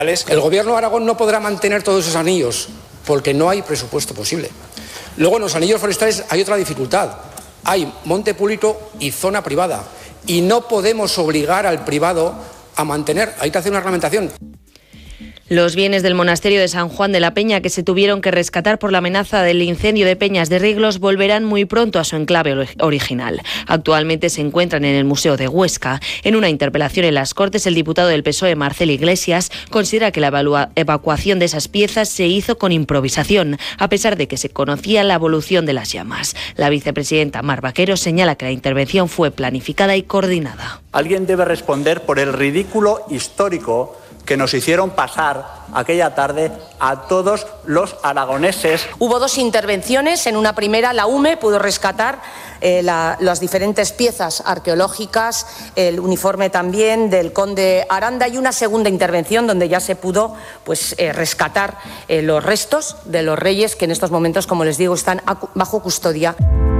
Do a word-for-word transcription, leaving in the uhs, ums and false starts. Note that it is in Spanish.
El Gobierno de Aragón no podrá mantener todos esos anillos porque no hay presupuesto posible. Luego, en los anillos forestales hay otra dificultad. Hay monte público y zona privada. Y no podemos obligar al privado a mantener. Hay que hacer una reglamentación. Los bienes del monasterio de San Juan de la Peña, que se tuvieron que rescatar por la amenaza del incendio de Peñas de Riglos, volverán muy pronto a su enclave original. Actualmente se encuentran en el Museo de Huesca. En una interpelación en las Cortes, el diputado del P S O E, Marcel Iglesias, considera que la evacuación de esas piezas se hizo con improvisación, a pesar de que se conocía la evolución de las llamas. La vicepresidenta Mar Vaquero señala que la intervención fue planificada y coordinada. Alguien debe responder por el ridículo histórico que nos hicieron pasar aquella tarde a todos los aragoneses. Hubo dos intervenciones. En una primera, la U M E pudo rescatar eh, la, las diferentes piezas arqueológicas, el uniforme también del conde Aranda, y una segunda intervención donde ya se pudo pues, eh, rescatar eh, los restos de los reyes que en estos momentos, como les digo, están bajo custodia.